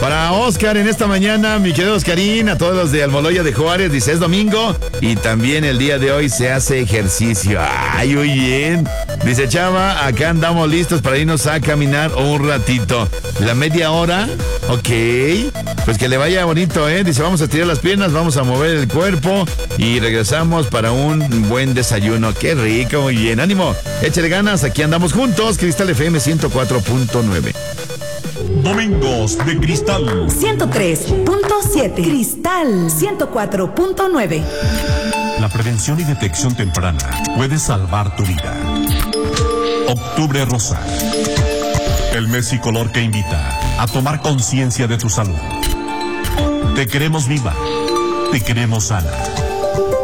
Para Oscar en esta mañana, mi querido Oscarín, a todos los de Almoloya de Juárez, dice es domingo y también el día de hoy se hace ejercicio. Ay, muy bien. Dice Chava, acá andamos listos para irnos a caminar un ratito. La media hora, ok. Pues que le vaya bonito, ¿eh? Dice, vamos a estirar las piernas, vamos a mover el cuerpo y regresamos para un buen desayuno. Qué rico, muy bien. Ánimo, échale ganas, aquí andamos juntos. Cristal FM 104.9. Domingos de Cristal 103.7. Cristal 104.9. La prevención y detección temprana puede salvar tu vida. Octubre Rosa. El mes y color que invita a tomar conciencia de tu salud. Te queremos viva. Te queremos sana.